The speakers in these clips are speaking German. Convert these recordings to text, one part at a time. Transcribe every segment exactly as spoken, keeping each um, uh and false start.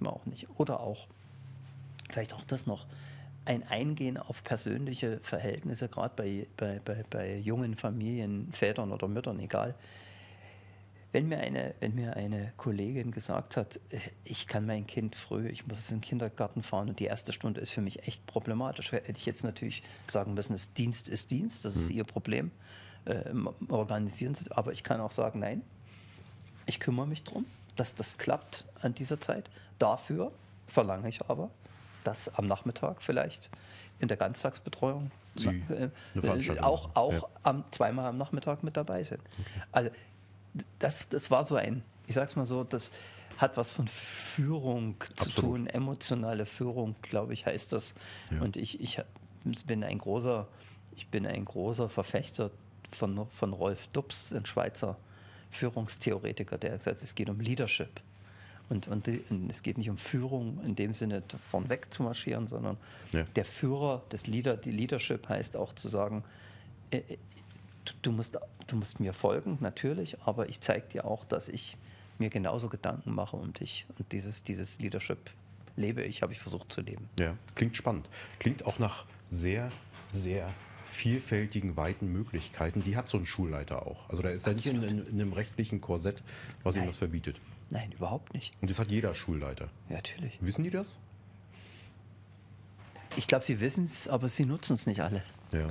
manchmal auch nicht. Oder auch, vielleicht auch das noch, ein Eingehen auf persönliche Verhältnisse, gerade bei, bei, bei, bei jungen Familien, Vätern oder Müttern, egal. Wenn mir, eine, wenn mir eine Kollegin gesagt hat, ich kann mein Kind früh, ich muss es in den Kindergarten fahren und die erste Stunde ist für mich echt problematisch, hätte ich jetzt natürlich sagen müssen, das Dienst ist Dienst, das ist mhm. ihr Problem, äh, organisieren Sie es. Aber ich kann auch sagen, nein, ich kümmere mich darum, dass das klappt an dieser Zeit. Dafür verlange ich aber, dass am Nachmittag vielleicht in der Ganztagsbetreuung Sie äh, auch, auch ja. am, zweimal am Nachmittag mit dabei sind. Okay. Also das, das war so ein, ich sag's mal so, das hat was von Führung Absolut. zu tun, emotionale Führung, glaube ich, heißt das. Ja. Und ich, ich bin ein großer, ich bin ein großer Verfechter von, von Rolf Dubs, ein Schweizer Führungstheoretiker, der gesagt hat, es geht um Leadership. Und, und, und es geht nicht um Führung in dem Sinne, von weg zu marschieren, sondern ja. der Führer, das Leader, die Leadership heißt auch zu sagen, äh, du, du, musst, du musst mir folgen, natürlich, aber ich zeige dir auch, dass ich mir genauso Gedanken mache um dich. Und dieses, dieses Leadership lebe ich, habe ich versucht zu leben. Ja, klingt spannend. Klingt auch nach sehr, sehr vielfältigen, weiten Möglichkeiten. Die hat so ein Schulleiter auch. Also da ist er nicht in, in, in einem rechtlichen Korsett, was Nein. ihm das verbietet. Nein, überhaupt nicht. Und das hat jeder Schulleiter. Ja, natürlich. Wissen die das? Ich glaube, sie wissen es, aber sie nutzen es nicht alle. Ja.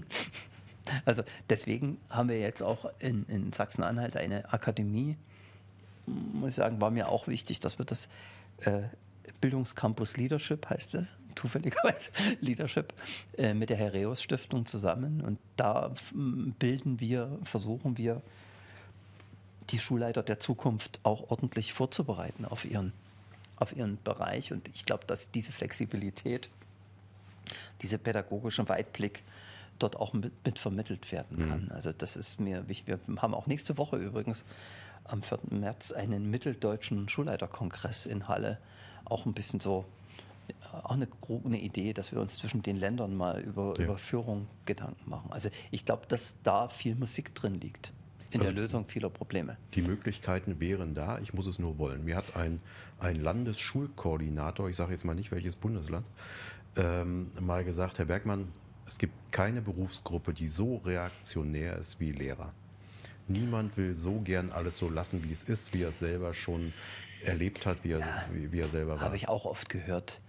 Also deswegen haben wir jetzt auch in, in Sachsen-Anhalt eine Akademie, muss ich sagen, war mir auch wichtig, dass wir das äh, Bildungscampus Leadership, heißt der, zufälligerweise Leadership, äh, mit der Heraeus-Stiftung zusammen. Und da bilden wir, versuchen wir, die Schulleiter der Zukunft auch ordentlich vorzubereiten auf ihren, auf ihren Bereich. Und ich glaube, dass diese Flexibilität, dieser pädagogische Weitblick dort auch mit, mit vermittelt werden kann. Mhm. Also das ist mir wichtig. Wir haben auch nächste Woche übrigens am vierten März einen mitteldeutschen Schulleiterkongress in Halle. Auch ein bisschen so, auch eine, eine Idee, dass wir uns zwischen den Ländern mal über, ja. über Führung Gedanken machen. Also ich glaube, dass da viel Musik drin liegt. In also der Lösung vieler Probleme. Die Möglichkeiten wären da, ich muss es nur wollen. Mir hat ein, ein Landesschulkoordinator, ich sage jetzt mal nicht welches Bundesland, ähm, mal gesagt, Herr Bergmann, es gibt keine Berufsgruppe, die so reaktionär ist wie Lehrer. Niemand will so gern alles so lassen, wie es ist, wie er es selber schon erlebt hat, wie er, ja, wie, wie er selber war. Habe ich auch oft gehört.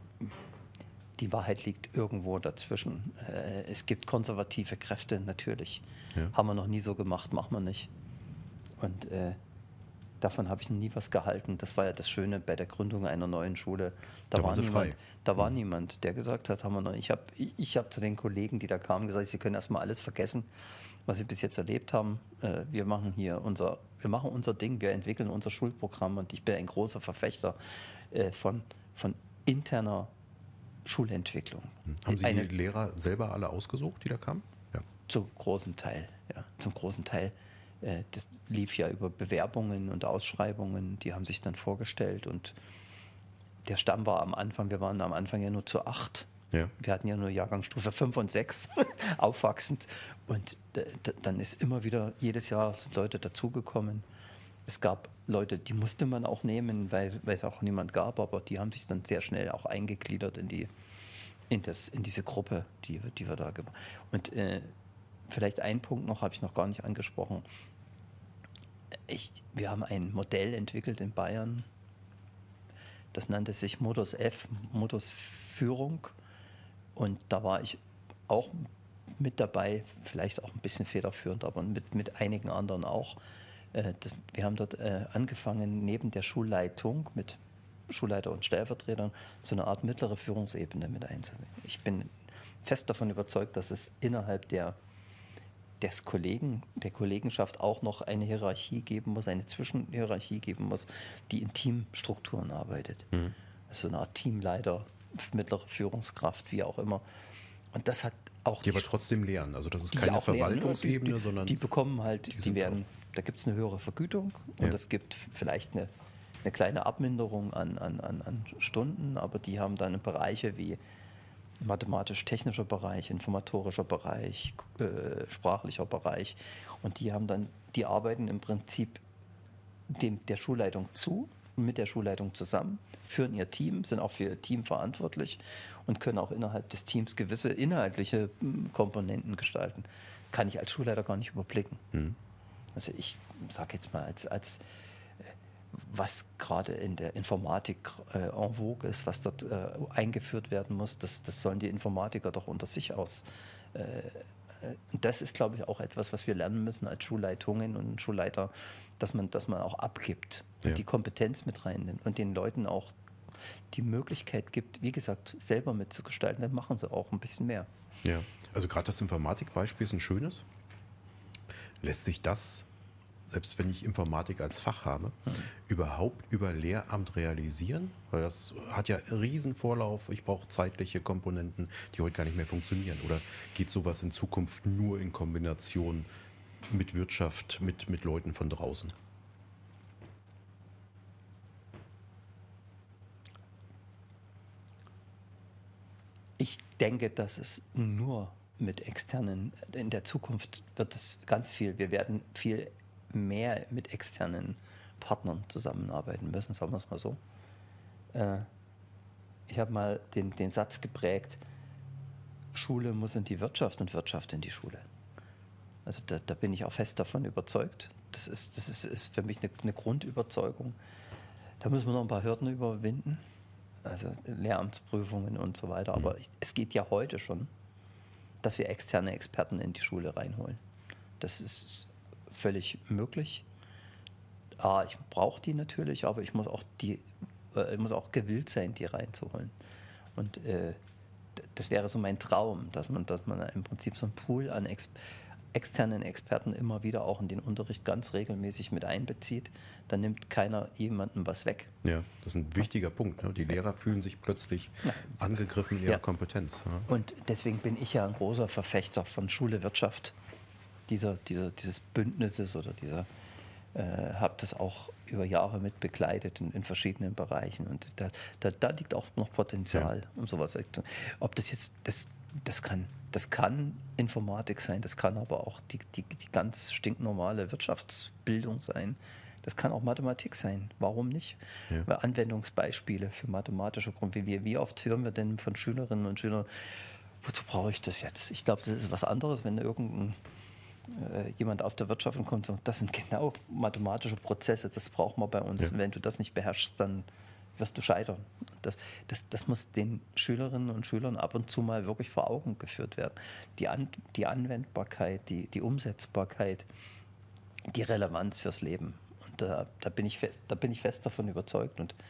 Die Wahrheit liegt irgendwo dazwischen. Es gibt konservative Kräfte, natürlich. Ja. Haben wir noch nie so gemacht, machen wir nicht. Und äh, davon habe ich noch nie was gehalten. Das war ja das Schöne bei der Gründung einer neuen Schule. Da, da war, niemand, da war mhm. niemand, der gesagt hat, haben wir noch. Ich habe ich, ich hab zu den Kollegen, die da kamen, gesagt, sie können erstmal alles vergessen, was sie bis jetzt erlebt haben. Äh, wir machen hier unser, wir machen unser Ding, wir entwickeln unser Schulprogramm und ich bin ein großer Verfechter äh, von, von interner Schulentwicklung. Haben Sie Eine, die Lehrer selber alle ausgesucht, die da kamen? Ja. Zum großen Teil, ja. Zum großen Teil. Äh, das lief ja über Bewerbungen und Ausschreibungen, die haben sich dann vorgestellt und der Stamm war am Anfang, wir waren am Anfang ja nur zu acht. Ja. Wir hatten ja nur Jahrgangsstufe fünf und sechs aufwachsend und d- d- dann ist immer wieder jedes Jahr sind Leute dazugekommen. Es gab Leute, die musste man auch nehmen, weil, weil es auch niemand gab, aber die haben sich dann sehr schnell auch eingegliedert in die in, das, in diese Gruppe, die, die wir da gemacht haben. Und äh, vielleicht ein Punkt noch, habe ich noch gar nicht angesprochen. Ich, wir haben ein Modell entwickelt in Bayern, das nannte sich Modus F, Modus Führung. Und da war ich auch mit dabei, vielleicht auch ein bisschen federführend, aber mit, mit einigen anderen auch. Das, wir haben dort äh, angefangen, neben der Schulleitung mit Schulleiter und Stellvertretern so eine Art mittlere Führungsebene mit einzunehmen. Ich bin fest davon überzeugt, dass es innerhalb der, des Kollegen, der Kollegenschaft auch noch eine Hierarchie geben muss, eine Zwischenhierarchie geben muss, die in Teamstrukturen arbeitet. Mhm. Also eine Art Teamleiter, mittlere Führungskraft, wie auch immer. Und das hat auch... Die aber trotzdem lernen, also das ist keine Verwaltungsebene, lernen, die, sondern... Die bekommen halt, die, die werden... Da gibt es eine höhere Vergütung und es ja. gibt vielleicht eine, eine kleine Abminderung an, an, an, an Stunden, aber die haben dann Bereiche wie mathematisch-technischer Bereich, informatorischer Bereich, äh, sprachlicher Bereich und die haben dann, die arbeiten im Prinzip dem, der Schulleitung zu mit der Schulleitung zusammen, führen ihr Team, sind auch für ihr Team verantwortlich und können auch innerhalb des Teams gewisse inhaltliche Komponenten gestalten. Kann ich als Schulleiter gar nicht überblicken. Mhm. Also ich sage jetzt mal, als, als was gerade in der Informatik äh, en vogue ist, was dort äh, eingeführt werden muss, das, das sollen die Informatiker doch unter sich aus. Äh, und das ist, glaube ich, auch etwas, was wir lernen müssen als Schulleitungen und Schulleiter, dass man, dass man auch abgibt und ja. die Kompetenz mit reinnimmt und den Leuten auch die Möglichkeit gibt, wie gesagt, selber mitzugestalten, dann machen sie auch ein bisschen mehr. Ja, also gerade das Informatikbeispiel ist ein schönes. Lässt sich das, selbst wenn ich Informatik als Fach habe, mhm. überhaupt über Lehramt realisieren? Weil das hat ja einen riesen Vorlauf. Ich brauche zeitliche Komponenten, die heute gar nicht mehr funktionieren. Oder geht sowas in Zukunft nur in Kombination mit Wirtschaft, mit, mit Leuten von draußen? Ich denke, dass es nur mit externen, in der Zukunft wird es ganz viel, wir werden viel mehr mit externen Partnern zusammenarbeiten müssen, sagen wir es mal so. Äh, ich habe mal den, den Satz geprägt, Schule muss in die Wirtschaft und Wirtschaft in die Schule. Also da, da bin ich auch fest davon überzeugt. Das ist, das ist, ist für mich eine, eine Grundüberzeugung. Da müssen wir noch ein paar Hürden überwinden, also Lehramtsprüfungen und so weiter. Aber ich, es geht ja heute schon, dass wir externe Experten in die Schule reinholen. Das ist völlig möglich. Ah, ich brauche die natürlich, aber ich muss auch die, äh, muss auch gewillt sein, die reinzuholen. Und äh, das wäre so mein Traum, dass man, dass man im Prinzip so einen Pool an Ex externen Experten immer wieder auch in den Unterricht ganz regelmäßig mit einbezieht. Dann nimmt keiner jemandem was weg. Ja, das ist ein wichtiger Punkt. Ne? Die Lehrer fühlen sich plötzlich ja. angegriffen in ihrer ja. Kompetenz. Ja. Und deswegen bin ich ja ein großer Verfechter von Schule, Wirtschaft, dieser, dieser, dieses Bündnisses oder dieser, äh, habe das auch über Jahre mit begleitet in, in verschiedenen Bereichen. Und da, da, da liegt auch noch Potenzial, ja. um sowas zu tun. Ob das jetzt, das, das kann, das kann Informatik sein, das kann aber auch die, die, die ganz stinknormale Wirtschaftsbildung sein. Das kann auch Mathematik sein. Warum nicht? Ja. Anwendungsbeispiele für mathematische Grunde. Wie, wie oft hören wir denn von Schülerinnen und Schülern, wozu brauche ich das jetzt? Ich glaube, das ist was anderes, wenn irgendein äh, jemand aus der Wirtschaft kommt und sagt, das sind genau mathematische Prozesse, das brauchen wir bei uns. Ja. Wenn du das nicht beherrschst, dann wirst du scheitern. Das, das, das muss den Schülerinnen und Schülern ab und zu mal wirklich vor Augen geführt werden. Die, An, die Anwendbarkeit, die, die Umsetzbarkeit, die Relevanz fürs Leben. Und da, da, bin ich fest, da bin ich fest davon überzeugt. Und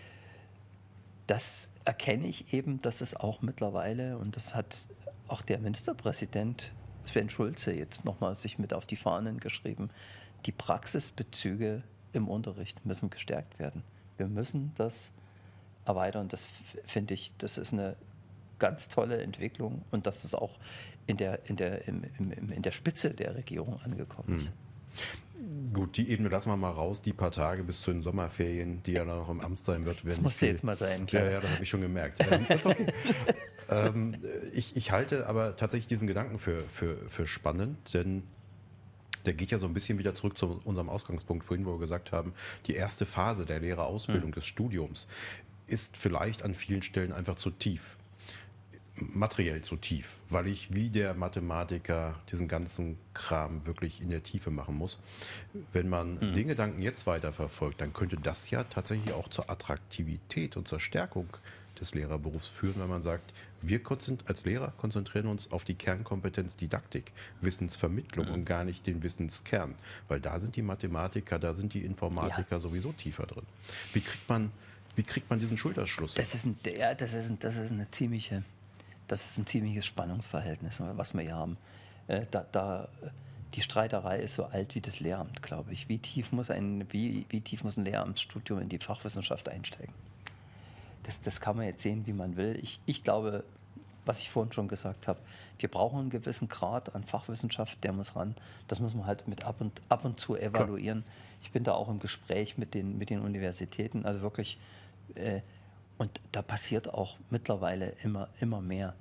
das erkenne ich eben, dass es auch mittlerweile, und das hat auch der Ministerpräsident Sven Schulze jetzt nochmal sich mit auf die Fahnen geschrieben, die Praxisbezüge im Unterricht müssen gestärkt werden. Wir müssen das erweitern. Das finde ich, das ist eine ganz tolle Entwicklung und dass das auch in der, in der, im, im, in der Spitze der Regierung angekommen ist. Hm. Gut, die Ebene lassen wir mal raus, die paar Tage bis zu den Sommerferien, die ja noch im Amt sein wird. Das musste jetzt mal sein. Klar. Ja, ja, das habe ich schon gemerkt. Ähm, das ist okay. ähm, ich, ich halte aber tatsächlich diesen Gedanken für, für, für spannend, denn der geht ja so ein bisschen wieder zurück zu unserem Ausgangspunkt vorhin, wo wir gesagt haben, die erste Phase der Lehrerausbildung, mhm. des Studiums, ist vielleicht an vielen Stellen einfach zu tief. Materiell zu tief, weil ich wie der Mathematiker diesen ganzen Kram wirklich in der Tiefe machen muss. Wenn man mhm. den Gedanken jetzt weiterverfolgt, dann könnte das ja tatsächlich auch zur Attraktivität und zur Stärkung des Lehrerberufs führen, wenn man sagt, wir als Lehrer konzentrieren uns auf die Kernkompetenz Didaktik, Wissensvermittlung mhm. und gar nicht den Wissenskern, weil da sind die Mathematiker, da sind die Informatiker ja. sowieso tiefer drin. Wie kriegt man, wie kriegt man diesen Schulterschluss? Das ist, ein, ja, das ist, ein, das ist eine ziemliche, das ist ein ziemliches Spannungsverhältnis, was wir hier haben. Äh, da, da, die Streiterei ist so alt wie das Lehramt, glaube ich. Wie tief muss ein, wie, wie tief muss ein Lehramtsstudium in die Fachwissenschaft einsteigen? Das, das kann man jetzt sehen, wie man will. Ich, ich glaube, was ich vorhin schon gesagt habe, wir brauchen einen gewissen Grad an Fachwissenschaft, der muss ran. Das muss man halt mit ab und, ab und zu evaluieren. Klar. Ich bin da auch im Gespräch mit den, mit den Universitäten, also wirklich, äh, und da passiert auch mittlerweile immer, immer mehr.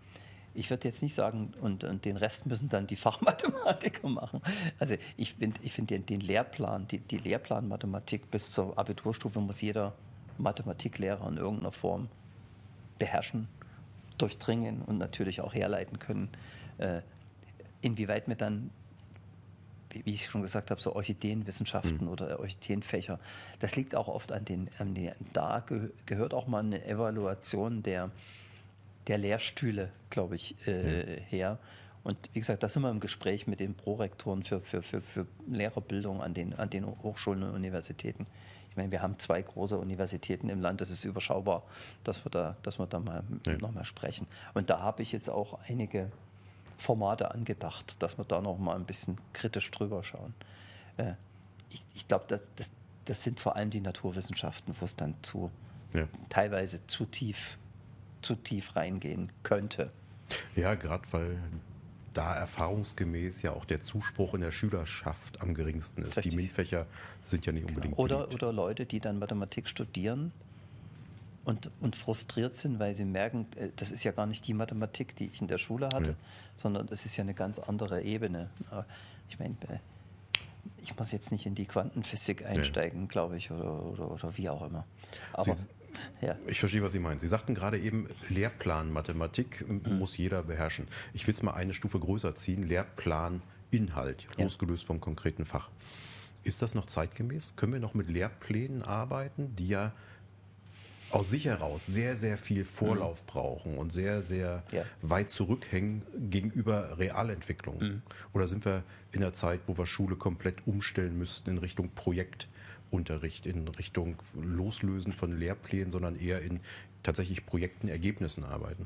ich würde jetzt nicht sagen, und, und den Rest müssen dann die Fachmathematiker machen. Also ich finde ich find den, den Lehrplan, die, die Lehrplanmathematik bis zur Abiturstufe muss jeder Mathematiklehrer in irgendeiner Form beherrschen, durchdringen und natürlich auch herleiten können. Äh, inwieweit wir dann, wie ich schon gesagt habe, so Orchideenwissenschaften mhm. oder Orchideenfächer, das liegt auch oft an den, an den da gehört auch mal eine Evaluation der der Lehrstühle, glaube ich, äh, ja. her. Und wie gesagt, da sind wir im Gespräch mit den Prorektoren für, für, für, für Lehrerbildung an den, an den Hochschulen und Universitäten. Ich meine, wir haben zwei große Universitäten im Land, das ist überschaubar, dass wir da, dass wir da mal ja. nochmal sprechen. Und da habe ich jetzt auch einige Formate angedacht, dass wir da noch mal ein bisschen kritisch drüber schauen. Äh, ich ich glaube, das, das, das sind vor allem die Naturwissenschaften, wo es dann zu, ja. teilweise zu tief zu tief reingehen könnte. Ja, gerade weil da erfahrungsgemäß ja auch der Zuspruch in der Schülerschaft am geringsten ist. Richtig. Die MINT-Fächer sind ja nicht unbedingt genau. oder, oder Leute, die dann Mathematik studieren und, und frustriert sind, weil sie merken, das ist ja gar nicht die Mathematik, die ich in der Schule hatte, ja. sondern das ist ja eine ganz andere Ebene. Ich meine, ich muss jetzt nicht in die Quantenphysik einsteigen, ja. glaube ich, oder, oder, oder wie auch immer. Aber Sie Ja. Ich verstehe, was Sie meinen. Sie sagten gerade eben, Lehrplanmathematik mhm. muss jeder beherrschen. Ich will es mal eine Stufe größer ziehen, Lehrplaninhalt, ja. losgelöst vom konkreten Fach. Ist das noch zeitgemäß? Können wir noch mit Lehrplänen arbeiten, die ja aus sich heraus sehr, sehr viel Vorlauf mhm. brauchen und sehr, sehr ja. weit zurückhängen gegenüber Realentwicklung? Mhm. Oder sind wir in der Zeit, wo wir Schule komplett umstellen müssten in Richtung Projektunterricht, in Richtung Loslösen von Lehrplänen, sondern eher in tatsächlich Projekten, Ergebnissen arbeiten?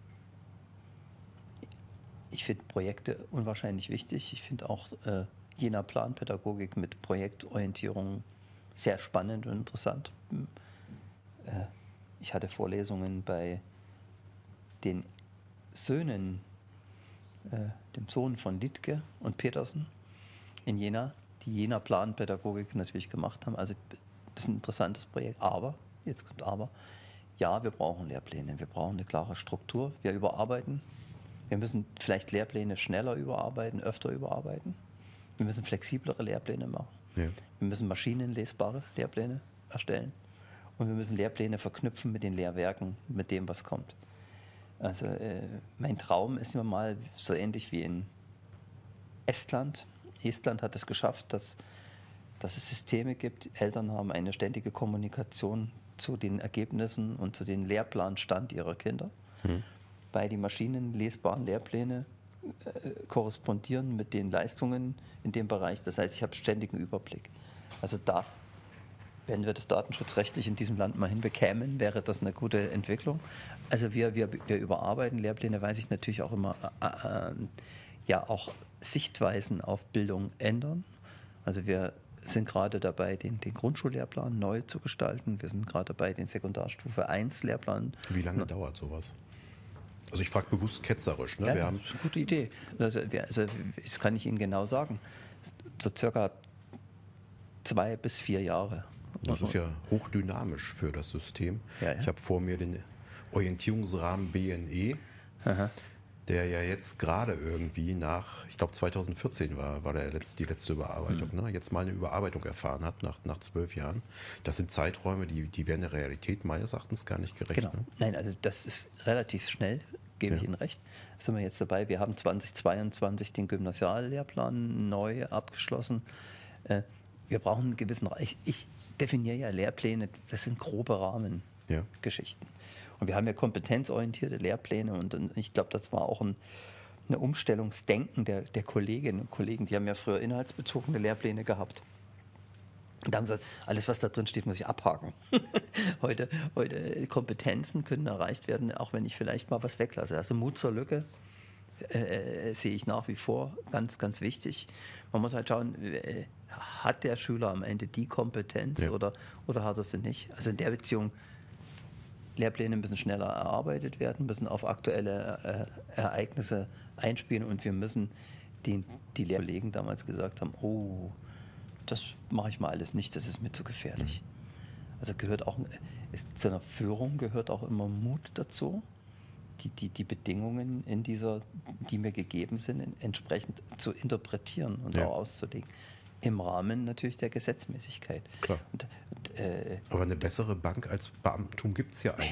Ich finde Projekte unwahrscheinlich wichtig. Ich finde auch äh, jener Planpädagogik mit Projektorientierung sehr spannend und interessant. Ich hatte Vorlesungen bei den Söhnen, äh, dem Sohn von Littke und Petersen in Jena, die Jena Planpädagogik natürlich gemacht haben. Also das ist ein interessantes Projekt. Aber, jetzt kommt aber, ja, wir brauchen Lehrpläne, wir brauchen eine klare Struktur, wir überarbeiten. Wir müssen vielleicht Lehrpläne schneller überarbeiten, öfter überarbeiten. Wir müssen flexiblere Lehrpläne machen. Ja. Wir müssen maschinenlesbare Lehrpläne erstellen. Und wir müssen Lehrpläne verknüpfen mit den Lehrwerken, mit dem, was kommt. Also äh, mein Traum ist immer mal so ähnlich wie in Estland. Estland hat es geschafft, dass, dass es Systeme gibt. Eltern haben eine ständige Kommunikation zu den Ergebnissen und zu den Lehrplanstand ihrer Kinder. Mhm. Weil die maschinenlesbaren Lehrpläne äh, korrespondieren mit den Leistungen in dem Bereich. Das heißt, ich habe ständigen Überblick. Also da, wenn wir das datenschutzrechtlich in diesem Land mal hinbekämen, wäre das eine gute Entwicklung. Also wir, wir, wir überarbeiten Lehrpläne, weiß ich natürlich auch immer, äh, äh, ja auch Sichtweisen auf Bildung ändern. Also wir sind gerade dabei, den, den Grundschullehrplan neu zu gestalten. Wir sind gerade dabei, den Sekundarstufe eins Lehrplan. Wie lange no- dauert sowas? Also ich frage bewusst ketzerisch. Ne? Ja, wir haben das ist eine gute Idee. Also, wir, also das kann ich Ihnen genau sagen. So circa zwei bis vier Jahre. Das ist ja hochdynamisch für das System. Ja, ja. Ich habe vor mir den Orientierungsrahmen B N E, Aha. der ja jetzt gerade irgendwie nach, ich glaube zweitausendvierzehn war, war der letzte, die letzte Überarbeitung, mhm. ne? jetzt mal eine Überarbeitung erfahren hat nach, nach zwölf Jahren. Das sind Zeiträume, die, die werden der Realität meines Erachtens gar nicht gerecht. Genau. Ne? Nein, also das ist relativ schnell, gebe ja. ich Ihnen recht. Da sind wir jetzt dabei. Wir haben zweitausendzweiundzwanzig den Gymnasiallehrplan neu abgeschlossen. Äh, wir brauchen einen gewissen, ich, ich definiere ja Lehrpläne, das sind grobe Rahmengeschichten. Ja. Und wir haben ja kompetenzorientierte Lehrpläne und, und ich glaube, das war auch ein, eine Umstellungsdenken der, der Kolleginnen und Kollegen. Die haben ja früher inhaltsbezogene Lehrpläne gehabt. Und da haben sie gesagt, alles, was da drin steht, muss ich abhaken. heute, heute Kompetenzen können erreicht werden, auch wenn ich vielleicht mal was weglasse. Also Mut zur Lücke äh, sehe ich nach wie vor ganz, ganz wichtig. Man muss halt schauen, äh, hat der Schüler am Ende die Kompetenz ja. oder, oder hat er sie nicht? Also in der Beziehung, Lehrpläne müssen schneller erarbeitet werden, müssen auf aktuelle äh, Ereignisse einspielen und wir müssen den, die Lehrkollegen damals gesagt haben, oh, das mache ich mal alles nicht, das ist mir zu gefährlich. Also gehört auch, ist, zu einer Führung gehört auch immer Mut dazu, die, die, die Bedingungen in dieser, die mir gegeben sind, entsprechend zu interpretieren und Ja. auch auszulegen. Im Rahmen natürlich der Gesetzmäßigkeit. Klar. Und, und, äh, Aber eine bessere Bank als Beamtentum gibt es ja eigentlich.